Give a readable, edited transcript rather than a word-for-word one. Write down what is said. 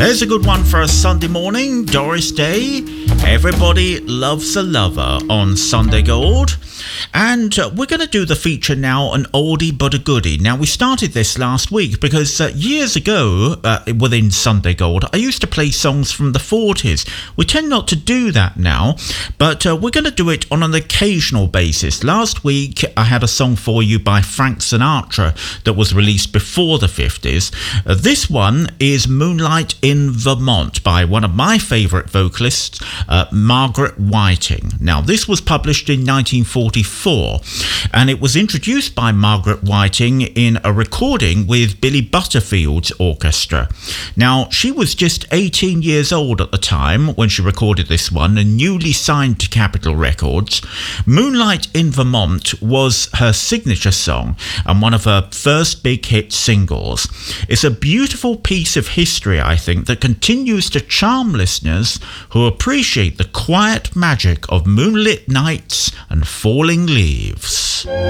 There's a good one for a Sunday morning, Doris Day. Everybody loves a lover on Sunday Gold. And we're going to do the feature now, an oldie but a goodie. Now, we started this last week because years ago, within Sunday Gold, I used to play songs from the 40s. We tend not to do that now, but we're going to do it on an occasional basis. Last week, I had a song for you by Frank Sinatra that was released before the 50s. This one is Moonlight in Vermont by one of my favourite vocalists, Margaret Whiting. Now, this was published in 1944, and it was introduced by Margaret Whiting in a recording with Billy Butterfield's orchestra. Now, she was just 18 years old at the time when she recorded this one and newly signed to Capitol Records. Moonlight in Vermont was her signature song and one of her first big hit singles. It's a beautiful piece of history, I think, that continues to charm listeners who appreciate the quiet magic of moonlit nights and falling leaves.